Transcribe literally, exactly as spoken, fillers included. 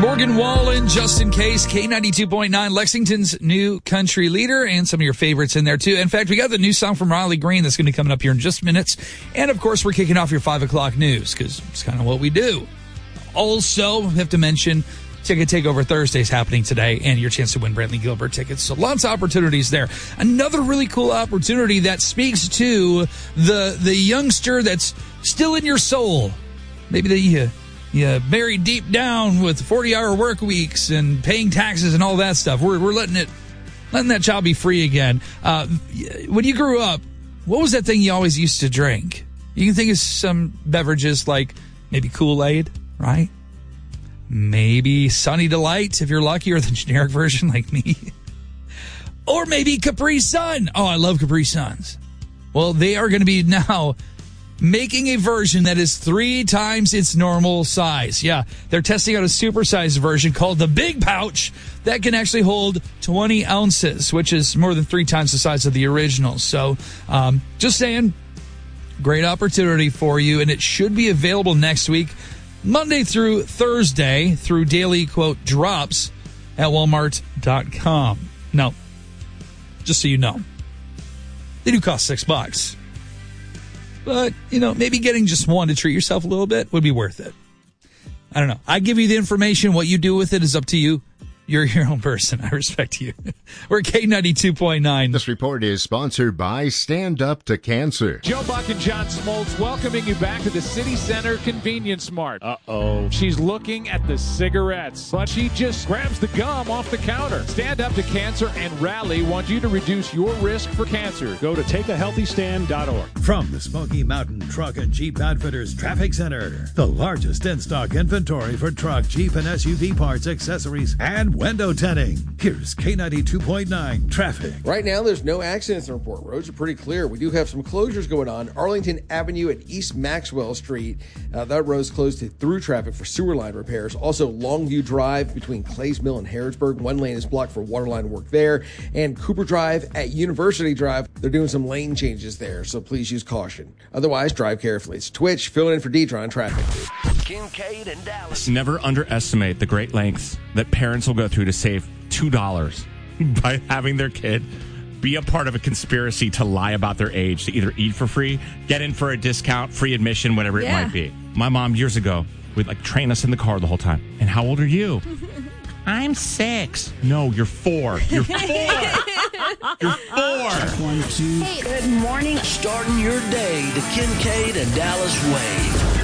Morgan Wallen, just in case, K ninety-two point nine, Lexington's new country leader, and some of your favorites in there, too. In fact, we got the new song from Riley Green that's going to be coming up here in just minutes. And, of course, we're kicking off your five o'clock news, because it's kind of what we do. Also, we have to mention Ticket Takeover Thursday's happening today, and your chance to win Brantley Gilbert tickets. So lots of opportunities there. Another really cool opportunity that speaks to the the youngster that's still in your soul. Maybe that you, you buried deep down with forty-hour work weeks and paying taxes and all that stuff. We're we're letting it letting that child be free again. Uh, when you grew up, what was that thing you always used to drink? You can think of some beverages like maybe Kool-Aid, right? Maybe Sunny Delight, if you're lucky, or the generic version like me. Or maybe Capri Sun. Oh, I love Capri Suns. Well, they are going to be now making a version that is three times its normal size. Yeah, they're testing out a supersized version called the Big Pouch that can actually hold twenty ounces, which is more than three times the size of the original. So, um, just saying, great opportunity for you, and it should be available next week, Monday through Thursday, through daily, quote, drops at walmart dot com. Now, just so you know, they do cost six bucks. But, you know, maybe getting just one to treat yourself a little bit would be worth it. I don't know. I give you the information. What you do with it is up to you. You're your own person. I respect you. We're K ninety-two point nine. This report is sponsored by Stand Up to Cancer. Joe Buck and John Smoltz welcoming you back to the City Center Convenience Mart. Uh-oh. She's looking at the cigarettes, but she just grabs the gum off the counter. Stand Up to Cancer and Rally want you to reduce your risk for cancer. Go to take a healthy stand dot org. From the Smoky Mountain Truck and Jeep Outfitters Traffic Center, the largest in-stock inventory for truck, Jeep, and S U V parts, accessories, and window tinting. Here's K ninety-two point nine traffic. Right now, there's no accidents to report. Roads are pretty clear. We do have some closures going on. Arlington Avenue at East Maxwell Street. Uh, that road's closed to through traffic for sewer line repairs. Also, Longview Drive between Clays Mill and Harrodsburg. One lane is blocked for water line work there. And Cooper Drive at University Drive. They're doing some lane changes there, so please use caution. Otherwise, drive carefully. It's Twitch filling in for Deidre traffic. Kincaid and Dallas. Never underestimate the great lengths that parents will go through to save two dollars by having their kid be a part of a conspiracy to lie about their age, to either eat for free, get in for a discount, free admission, whatever yeah. it might be. My mom, years ago, would like train us in the car the whole time. And how old are you? I'm six. No, you're four. You're four. You're four. One, two. Hey. Good morning. Starting your day the Kincaid and Dallas way.